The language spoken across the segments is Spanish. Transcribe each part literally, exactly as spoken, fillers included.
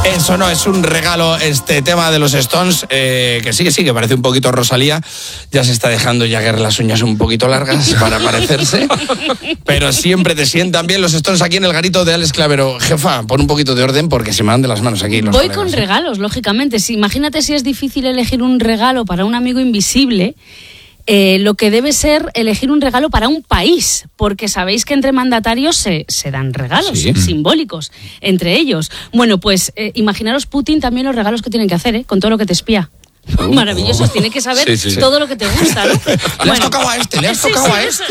Eso no es un regalo, este tema de los Stones, eh, que sí, que sí, que parece un poquito Rosalía. Ya se está dejando Jagger las uñas un poquito largas para parecerse. Pero siempre te sientan bien los Stones aquí en el garito de Alex Clavero. Jefa, pon un poquito de orden porque se me van de las manos aquí los Voy colegas, con ¿eh? regalos, lógicamente. Si, imagínate si es difícil elegir un regalo para un amigo invisible. Eh, lo que debe ser elegir un regalo para un país, porque sabéis que entre mandatarios se, se dan regalos sí. simbólicos entre ellos. Bueno, pues eh, imaginaros Putin también los regalos que tienen que hacer, ¿eh? Con todo lo que te espía. Uh, Maravilloso, oh. Tiene que saber sí, sí, sí. todo lo que te gusta, ¿no? Le bueno, has tocado a este, le has tocado sí, sí, a este.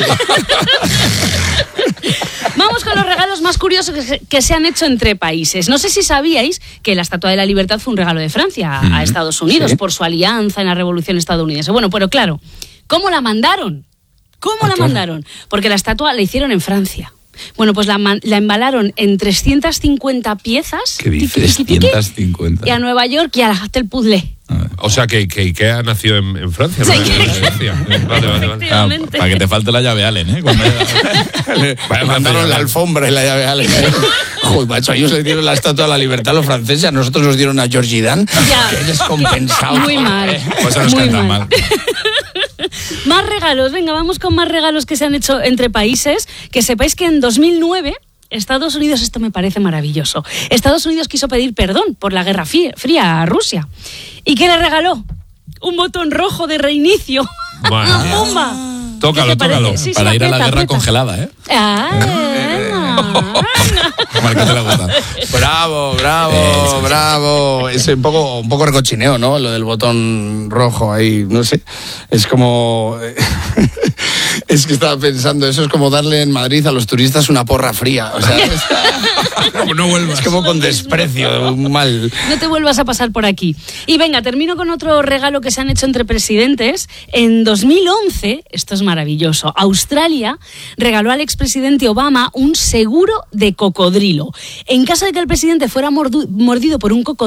Vamos con los regalos más curiosos que, que se han hecho entre países. No sé si sabíais que la Estatua de la Libertad fue un regalo de Francia a, a Estados Unidos, sí. por su alianza en la Revolución estadounidense. Bueno, pero claro, ¿cómo la mandaron? ¿Cómo ah, la claro. mandaron? Porque la estatua la hicieron en Francia. Bueno, pues la, la embalaron en trescientas cincuenta piezas. ¿Qué dices? trescientas cincuenta. Y a Nueva York y a hazte el puzzle. O sea, que, que Ikea nació en, en Francia. Sí, ¿no? En Francia. Vale, vale, vale. Ah, para que te falte la llave Allen, ¿eh? Cuando haya... mandaron la alfombra y la llave Allen. Joder, macho, ellos le dieron la Estatua de la Libertad a los franceses, a nosotros nos dieron a Georgie Dan. Ya. Qué descompensado. Muy mal. Eh. Pues eso nos Muy canta mal. mal. Más regalos, venga, vamos con más regalos que se han hecho entre países. Que sepáis que en dos mil nueve... Estados Unidos, esto me parece maravilloso. Estados Unidos quiso pedir perdón por la Guerra Fría a Rusia. ¿Y qué le regaló? Un botón rojo de reinicio. Bueno. ¡Pumba! Tócalo, tócalo. Sí, sí, para ir aprieta, a la guerra aprieta. congelada, ¿eh? Ah, Marca te la gusta. Bravo, bravo, eh, bravo. Es un poco, un poco recochineo, ¿no? Lo del botón rojo ahí, no sé. Es como... Es que estaba pensando, eso es como darle en Madrid a los turistas una porra fría. O sea, es, no vuelvas. Es como con desprecio, mal. No te vuelvas a pasar por aquí. Y venga, termino con otro regalo que se han hecho entre presidentes. En dos mil once, esto es maravilloso, Australia regaló al expresidente Obama un seguro de cocodrilo. En caso de que el presidente fuera mordu- mordido por un cocodrilo,